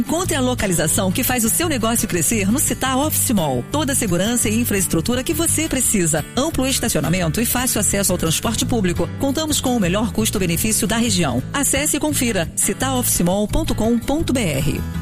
Encontre a localização que faz o seu negócio crescer no Città Office Mall. Toda a segurança e infraestrutura que você precisa. Amplo estacionamento e fácil acesso ao transporte público. Contamos com o melhor custo-benefício da região. Acesse e confira cittaofficemall.com.br.